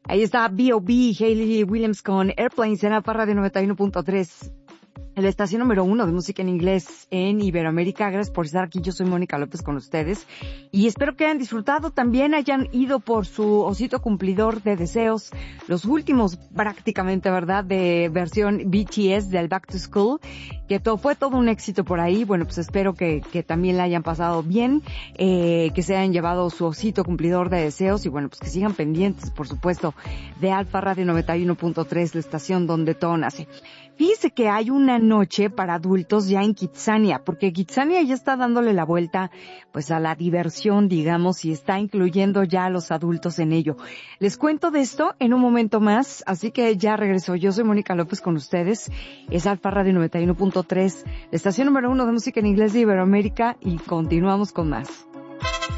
Ahí está B.O.B. Hayley Williams con Airplanes en Alfa Radio 91.3. La estación número 1 de música en inglés en Iberoamérica. Gracias por estar aquí. Yo soy Mónica López con ustedes. Y espero que hayan disfrutado. También hayan ido por su osito cumplidor de deseos. Los últimos prácticamente, ¿verdad? De versión BTS del Back to School. Que fue todo un éxito por ahí. Bueno, pues espero que también la hayan pasado bien. Que se hayan llevado su osito cumplidor de deseos. Y bueno, pues que sigan pendientes, por supuesto, de Alfa Radio 91.3, la estación donde todo nace. Fíjese que hay una noche para adultos ya en Kitsania, porque Kitsania ya está dándole la vuelta pues a la diversión, digamos, y está incluyendo ya a los adultos en ello. Les cuento de esto en un momento más, así que ya regreso. Yo soy Mónica López con ustedes. Es Alfa Radio 91.3, la estación número 1 de música en inglés de Iberoamérica, y continuamos con más.